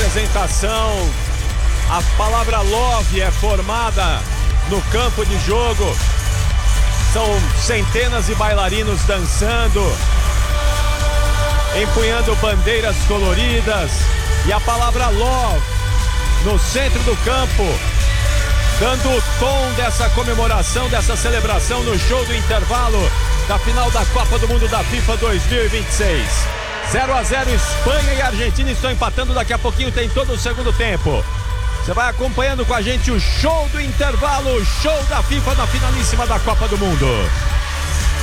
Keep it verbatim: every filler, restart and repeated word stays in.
apresentação. A palavra love é formada no campo de jogo. São centenas de bailarinos dançando, empunhando bandeiras coloridas. E a palavra love no centro do campo, dando o tom dessa comemoração, dessa celebração no show do intervalo da final da Copa do Mundo da FIFA dois mil e vinte e seis. zero a zero, Espanha e Argentina estão empatando. Daqui a pouquinho tem todo o segundo tempo. Você vai acompanhando com a gente o show do intervalo, o show da FIFA na finalíssima da Copa do Mundo.